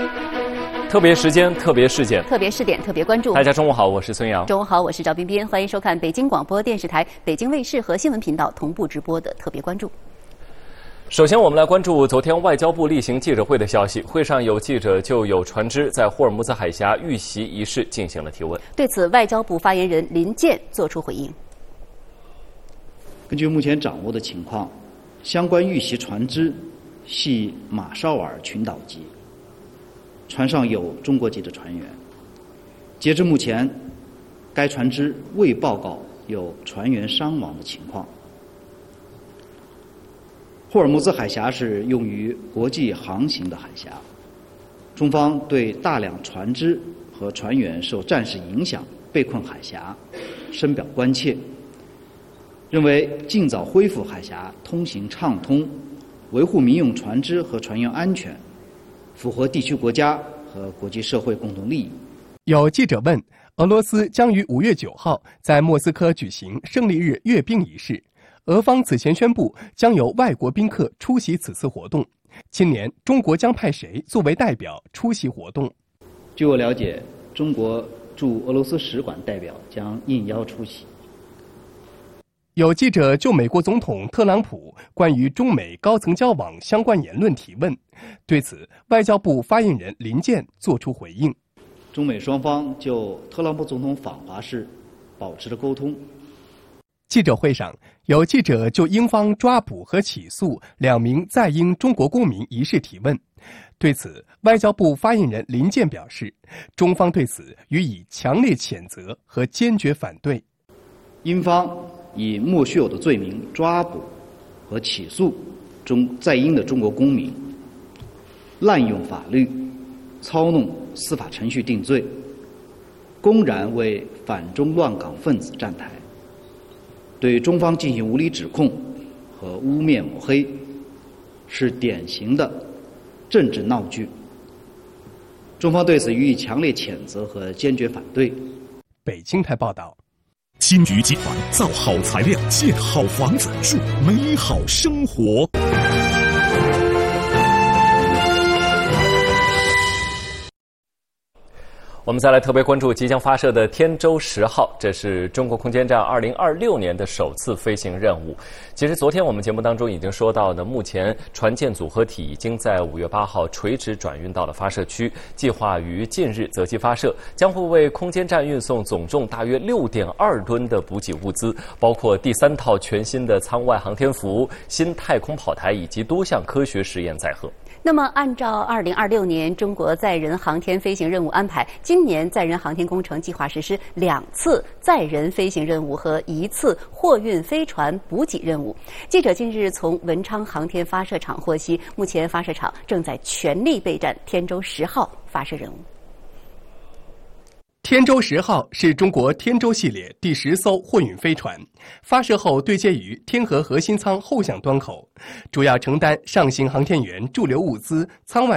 特别时间、特别事件、 特别试点、特别关注。 大家中午好，我是孙阳。 中午好，我是赵彬彬，欢迎收看北京广播电视台、北京卫视和新闻频道同步直播的特别关注。 首先，我们来关注昨天外交部例行记者会的消息。会上有记者就有船只在霍尔木兹海峡遇袭一事进行了提问。 对此，外交部发言人林健作出回应。 根据目前掌握的情况，相关遇袭船只系马绍尔群岛级，船上有中国籍的船员。截至目前，该船只未报告有船员伤亡的情况。霍尔木兹海峡是用于国际航行的海峡，中方对大量船只和船员受战事影响被困海峡深表关切，认为尽早恢复海峡通行畅通，维护民用船只和船员安全，符合地区国家和国际社会共同利益。 有记者问，俄罗斯将于5月9号在莫斯科举行胜利日阅兵仪式，俄方此前宣布将由外国宾客出席此次活动。今年中国将派谁作为代表出席活动？ 据我了解，中国驻俄罗斯使馆代表将应邀出席。 有记者就美国总统特朗普关于中美高层交往相关言论提问，对此，外交部发言人林健作出回应。 中美双方就特朗普总统访华事保持了沟通。 记者会上，有记者就英方抓捕和起诉2名在英中国公民一事提问，对此，外交部发言人林健表示，中方对此予以强烈谴责和坚决反对。 英方以莫须有的罪名抓捕和起诉在英的中国公民，滥用法律，操弄司法程序定罪，公然为反中乱港分子站台，对中方进行无理指控和污蔑抹黑，是典型的政治闹剧。中方对此予以强烈谴责和坚决反对。 北京台报道。 金鱼集团造好材料，建好房子，住美好生活。 我们再来特别关注即将发射的天舟10号，这是中国空间站2026年的首次飞行任务。其实昨天我们节目当中已经说到的，目前船舰组合体已经在5月8号垂直转运到了发射区，计划于近日择机发射，将会为空间站运送总重大约6.2吨的补给物资，包括第3套全新的舱外航天服、新太空跑台以及多项科学实验载荷。 那么，按照2026年中国载人航天飞行任务安排，今年载人航天工程计划实施2次载人飞行任务和1次货运飞船补给任务。记者近日从文昌航天发射场获悉，目前发射场正在全力备战天舟10号发射任务。 天舟10号是中国天舟系列第10艘货运飞船，发射后对接于天河核心舱后向端口，主要承担上行航天员驻留物资、舱外